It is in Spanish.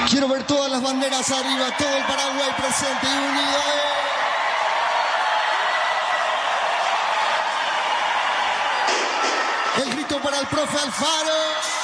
Quiero ver todas las banderas arriba, todo el Paraguay presente y unido. El grito para el profe Alfaro.